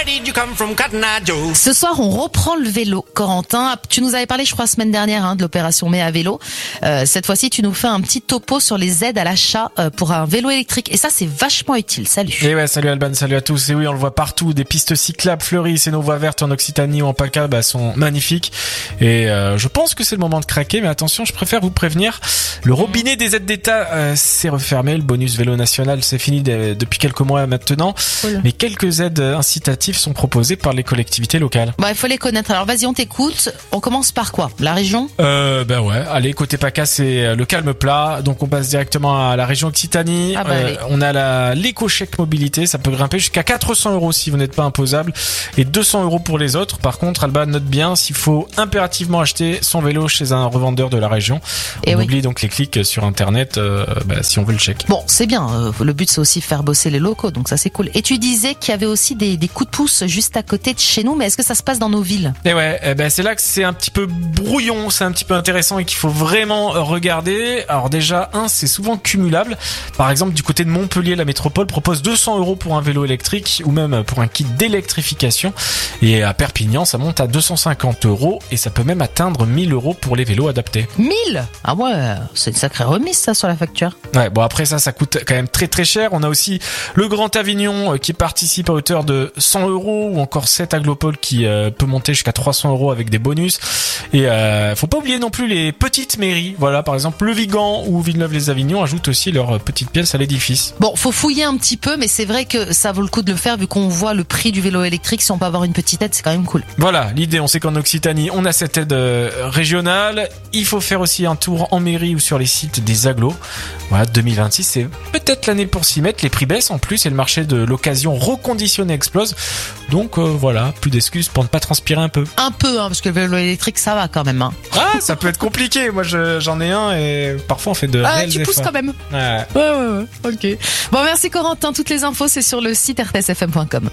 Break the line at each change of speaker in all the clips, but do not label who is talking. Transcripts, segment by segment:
did you come from, Cotton Eye Joe?
Ce soir, on reprend le vélo. Corentin, tu nous avais parlé, je crois, la semaine dernière de l'opération Mai à vélo. Cette fois-ci, tu nous fais un petit topo sur les aides à l'achat pour un vélo électrique. Et ça, c'est vachement utile. Salut.
Et ouais, salut Alban, salut à tous. Et oui, on le voit partout. Des pistes cyclables fleurissent et nos voies vertes en Occitanie ou en PACA sont magnifiques. Et je pense que c'est le moment de craquer. Mais attention, je préfère vous prévenir. Le robinet des aides d'État s'est refermé. Le bonus vélo national, c'est fini depuis quelques mois maintenant. Cool. Mais quelques aides incitatives sont proposées par les collectivités locales.
Bah, il faut les connaître. Alors vas-y, on t'écoute. On commence par quoi? La région?
Ben ouais. Allez, côté PACA, c'est le calme plat. Donc on passe directement à la région Occitanie. On a l'éco-chèque mobilité. Ça peut grimper jusqu'à 400 € si vous n'êtes pas imposable et 200 € pour les autres. Par contre, Alba, note bien s'il faut impérativement acheter son vélo chez un revendeur de la région. On oublie donc les clics sur internet si on veut le chèque.
Bon, c'est bien. Le but, c'est aussi faire bosser les locaux. Donc ça, c'est cool. Et tu disais qu'il y avait aussi des coups de pouce juste à côté de chez nous. Mais est-ce que ça se passe dans nos villes?
Et ouais, c'est là que c'est un petit peu brouillon, c'est un petit peu intéressant et qu'il faut vraiment regarder. Alors déjà, c'est souvent cumulable. Par exemple, du côté de Montpellier, la métropole propose 200 € pour un vélo électrique ou même pour un kit d'électrification. Et à Perpignan, ça monte à 250 € et ça peut même atteindre 1000 € pour les vélos adaptés.
1000? Ah ouais, c'est une sacrée remise ça sur la facture.
Ouais, bon après ça coûte quand même très très cher. On a aussi le Grand Avignon qui participe à hauteur de 100 € ou encore 7 Aglopole qui peut monter jusqu'à 300 € avec des bonus. Et faut pas oublier non plus les petites mairies. Voilà, par exemple le Vigan ou Villeneuve-les-Avignon ajoutent aussi leurs petites pièces à l'édifice.
Bon, faut fouiller un petit peu, mais c'est vrai que ça vaut le coup de le faire vu qu'on voit le prix du vélo électrique. Si on peut avoir une petite aide, c'est quand même cool.
Voilà, l'idée, on sait qu'en Occitanie, on a cette aide régionale. Il faut faire aussi un tour en mairie ou sur les sites des agglos. Voilà, 2026, c'est peut-être l'année pour s'y mettre. Les prix baissent en plus et le marché de l'occasion reconditionné explose. Donc voilà, plus d'excuses pour ne pas transpirer un peu.
Un peu, parce que le vélo électrique, ça va quand même.
Ah, ça peut être compliqué. Moi, j'en ai un et parfois on fait de réels
tu pousses
efforts.
quand même. Ouais. Ok. Bon, merci Corentin. Toutes les infos, c'est sur le site rtsfm.com.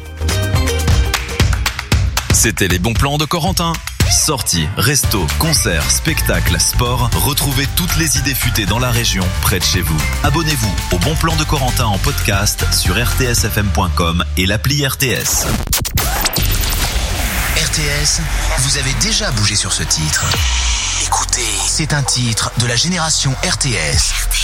C'était les bons plans de Corentin. Sorties, restos, concerts, spectacles, sport. Retrouvez toutes les idées futées dans la région, près de chez vous. Abonnez-vous au Bon Plan de Corentin en podcast sur rtsfm.com et l'appli RTS.
RTS, vous avez déjà bougé sur ce titre. Écoutez, c'est un titre de la génération RTS.